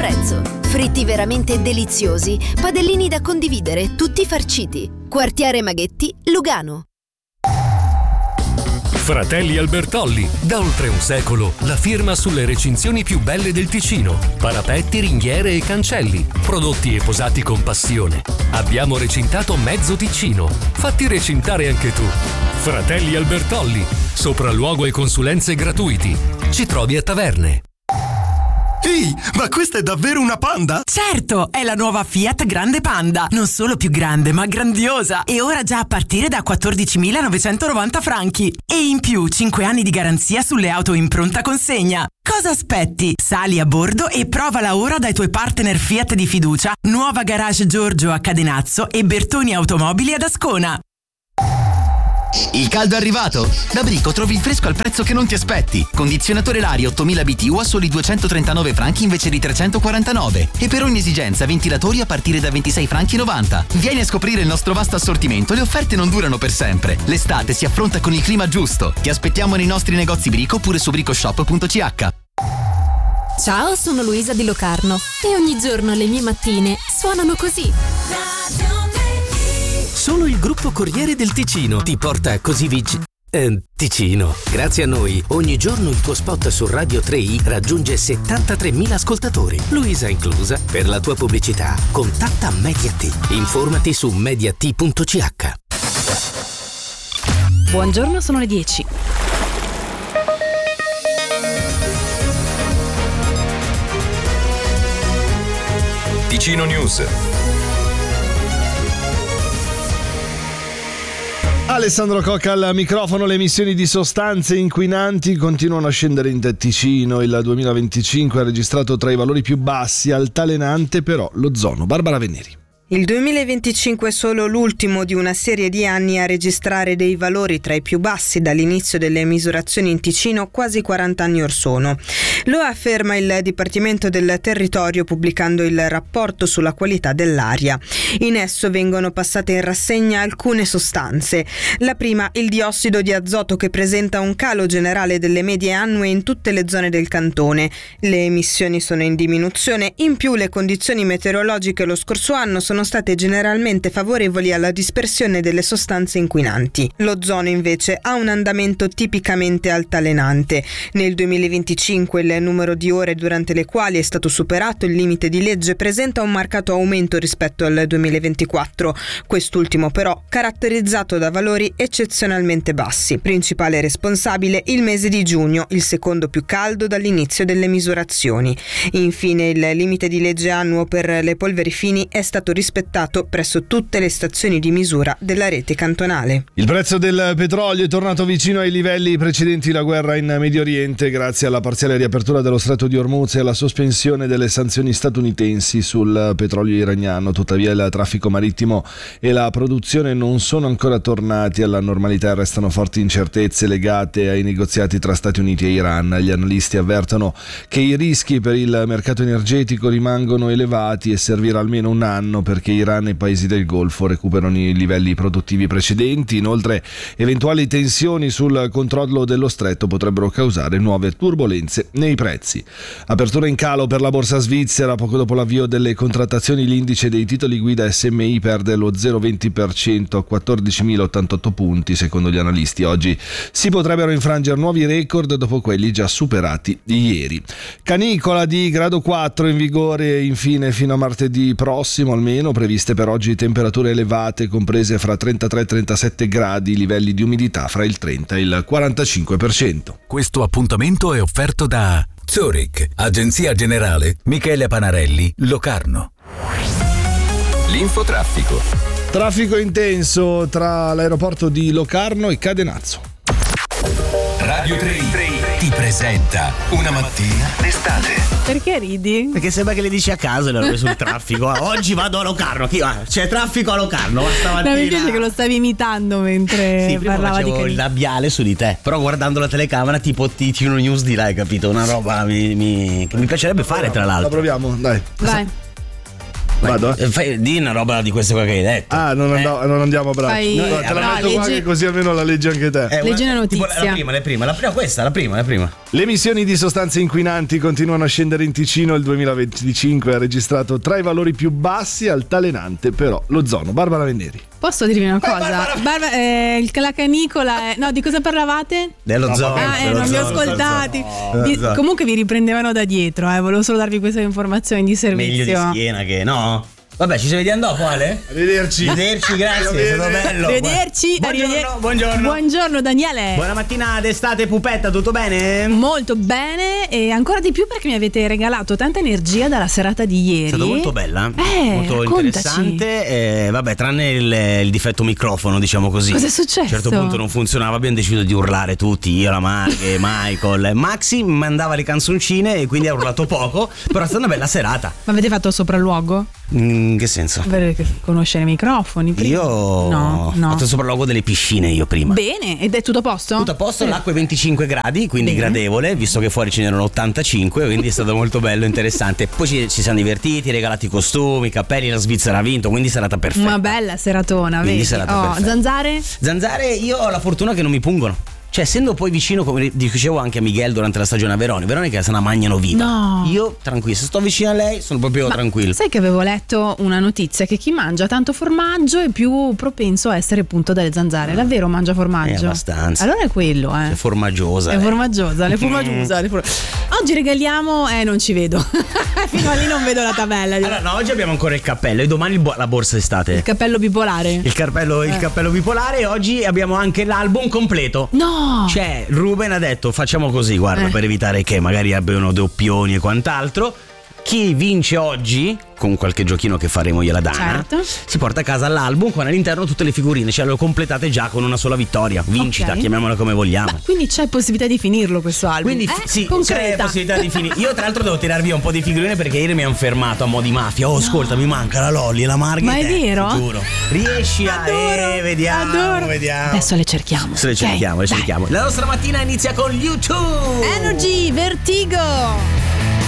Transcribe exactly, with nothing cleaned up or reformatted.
prezzo. Fritti veramente deliziosi, padellini da condividere, tutti farciti. Quartiere Maghetti, Lugano. Fratelli Albertolli, da oltre un secolo, la firma sulle recinzioni più belle del Ticino. Parapetti, ringhiere e cancelli, prodotti e posati con passione. Abbiamo recintato mezzo Ticino. Fatti recintare anche tu. Fratelli Albertolli, sopralluogo e consulenze gratuiti. Ci trovi a Taverne. Ehi, ma questa è davvero una Panda? Certo, è la nuova Fiat Grande Panda. Non solo più grande, ma grandiosa. E ora già a partire da quattordicimilanovecentovananta franchi. E in più cinque anni di garanzia sulle auto in pronta consegna. Cosa aspetti? Sali a bordo e provala ora dai tuoi partner Fiat di fiducia, Nuova Garage Giorgio a Cadenazzo e Bertoni Automobili ad Ascona. Il caldo è arrivato? Da Brico trovi il fresco al prezzo che non ti aspetti. Condizionatore Lari ottomila B T U a soli duecentotrentanove franchi invece di trecentoquarantanove. E per ogni esigenza ventilatori a partire da ventisei franchi e novanta. Vieni a scoprire il nostro vasto assortimento, le offerte non durano per sempre. L'estate si affronta con il clima giusto. Ti aspettiamo nei nostri negozi Brico oppure su bricoshop punto c h. Ciao, sono Luisa di Locarno e ogni giorno le mie mattine suonano così. Solo il gruppo Corriere del Ticino ti porta così vicino. Eh, Ticino. Grazie a noi, ogni giorno il tuo spot su Radio tre i raggiunge settantatremila ascoltatori. Luisa inclusa. Per la tua pubblicità, contatta Mediat. Informati su mediat punto c h. Buongiorno, sono le dieci. Ticino News. Alessandro Cocca al microfono. Le emissioni di sostanze inquinanti continuano a scendere in Ticino. Il duemilaventicinque ha registrato tra i valori più bassi, altalenante però l'ozono. Barbara Veneri. Il duemilaventicinque è solo l'ultimo di una serie di anni a registrare dei valori tra i più bassi dall'inizio delle misurazioni in Ticino quasi quaranta anni or sono. Lo afferma il Dipartimento del Territorio pubblicando il rapporto sulla qualità dell'aria. In esso vengono passate in rassegna alcune sostanze. La prima, il diossido di azoto, che presenta un calo generale delle medie annue in tutte le zone del cantone. Le emissioni sono in diminuzione, in più le condizioni meteorologiche lo scorso anno sono state generalmente favorevoli alla dispersione delle sostanze inquinanti. L'ozono invece ha un andamento tipicamente altalenante. Nel duemilaventicinque il numero di ore durante le quali è stato superato il limite di legge presenta un marcato aumento rispetto al duemilaventiquattro, quest'ultimo però caratterizzato da valori eccezionalmente bassi. Principale responsabile il mese di giugno, il secondo più caldo dall'inizio delle misurazioni. Infine il limite di legge annuo per le polveri fini è stato rispettato presso tutte le stazioni di misura della rete cantonale. Il prezzo del petrolio è tornato vicino ai livelli precedenti la guerra in Medio Oriente grazie alla parziale riapertura dello Stretto di Hormuz e alla sospensione delle sanzioni statunitensi sul petrolio iraniano. Tuttavia il traffico marittimo e la produzione non sono ancora tornati alla normalità e restano forti incertezze legate ai negoziati tra Stati Uniti e Iran. Gli analisti avvertono che i rischi per il mercato energetico rimangono elevati e servirà almeno un anno perché Iran e i paesi del Golfo recuperano i livelli produttivi precedenti. Inoltre, eventuali tensioni sul controllo dello stretto potrebbero causare nuove turbolenze nei prezzi. Apertura in calo per la borsa svizzera. Poco dopo l'avvio delle contrattazioni l'indice dei titoli guida S M I perde lo zero virgola venti per cento a quattordicimilaottantotto punti. Secondo gli analisti oggi si potrebbero infrangere nuovi record dopo quelli già superati ieri. Canicola di grado quattro in vigore infine fino a martedì prossimo almeno, previste per oggi temperature elevate comprese fra trentatré e trentasette gradi, livelli di umidità fra il trenta e il quarantacinque per cento. Questo appuntamento è offerto da Zurich, Agenzia Generale Michele Panarelli, Locarno. L'infotraffico. Traffico intenso tra l'aeroporto di Locarno e Cadenazzo. Radio tre ti presenta Una mattina d'estate. Perché ridi? Perché sembra che le dici a caso le robe sul traffico. Oggi vado a Locarno. Chi va? C'è traffico a Locarno. Ma stamattina... No, mi piace che lo stavi imitando mentre sì, prima parlava di il labiale su di te. Però guardando la telecamera tipo Ticino News di là, hai capito? Una roba mi, mi, che mi piacerebbe fare, tra l'altro. La proviamo, dai. Vai. Vado? Eh, fai, di una roba di queste qua che hai detto. Ah, non, andavo, eh. non andiamo a braccio. Fai... No, te la no, metto leggi... qua che così almeno la leggi anche te. Eh, leggi una notizia. Tipo la prima, la prima, la prima, questa, la prima, la prima. Le emissioni di sostanze inquinanti continuano a scendere in Ticino. Il duemilaventicinque ha registrato tra i valori più bassi, altalenante però l'ozono. Barbara Veneri. Posso dirvi una cosa? Barbara... Barba, eh, il- la canicola è... No, di cosa parlavate? Dell'ozono. Ah, eh, dello non vi ho zono, ascoltati. dello Vi- zono. comunque vi riprendevano da dietro, eh. Volevo solo darvi queste informazioni di servizio. Meglio di schiena che no. Vabbè, ci vediamo dopo, Ale? Arrivederci. Arrivederci, grazie, è stato bello. Arrivederci. Buongiorno, arrivederci. buongiorno. Buongiorno Daniele. Buona mattina d'estate, pupetta, tutto bene? Molto bene e ancora di più perché mi avete regalato tanta energia dalla serata di ieri. È stata molto bella, Eh, molto raccontaci. interessante. Eh, vabbè, tranne il, il difetto microfono, diciamo così. Cos'è successo? A un certo punto non funzionava, abbiamo deciso di urlare tutti, io, la Marghe, Michael. Maxi mandava le canzoncine e quindi ha urlato poco, però è stata una bella serata. Ma avete fatto sopralluogo? In che senso? Per conoscere i microfoni prima? Io No, ho no. fatto il sopralluogo delle piscine io prima. Bene, ed è tutto a posto? Tutto a posto, Eh. l'acqua è venticinque gradi, quindi Bene. gradevole, visto che fuori ce n'erano ottantacinque, quindi è stato molto bello, interessante. Poi ci, ci siamo divertiti, regalati i costumi, i cappelli, la Svizzera ha vinto, quindi serata perfetta. Una bella seratona, Quindi vedi? serata Oh, perfetta. zanzare? Zanzare, io ho la fortuna che non mi pungono. Cioè, essendo poi vicino, come dicevo anche a Miguel durante la stagione a Veroni, Veronica se la mangiano viva. No. Io tranquillo, se sto vicino a lei sono proprio Ma tranquillo. sai che avevo letto una notizia che chi mangia tanto formaggio è più propenso a essere appunto delle zanzare. Davvero mangia formaggio? Eh, abbastanza. Allora è quello, eh. È formaggiosa. È lei. formaggiosa, le formaggiosa. le for- Oggi regaliamo, eh non ci vedo. Fino a lì non vedo la tabella. Allora, no, oggi abbiamo ancora il cappello e domani il bo- la borsa estate. Il cappello bipolare. Il cappello, il Eh. cappello bipolare, e oggi abbiamo anche l'album completo. No! Cioè, Ruben ha detto: facciamo così, guarda, Eh. per evitare che magari abbiano doppioni e quant'altro. Chi vince oggi, con qualche giochino che faremo io e la Dana, Certo. si porta a casa l'album con all'interno tutte le figurine. Cioè, le ho completate già con una sola vittoria. Vincita, Ok. chiamiamola come vogliamo. Ma quindi c'è possibilità di finirlo questo album? Quindi eh? sì, c'è concreta. possibilità di finire. Io tra l'altro devo tirare via un po' di figurine perché ieri mi hanno fermato a mo' di mafia. Oh, ascolta, mi manca la Lolli e la Marghe. Ma è vero? Giuro. Riesci a Adoro, eh, vediamo, adoro. vediamo. Adesso le cerchiamo. Se le ok? cerchiamo, le Dai. cerchiamo. La nostra mattina inizia con YouTube. Energy, Vertigo.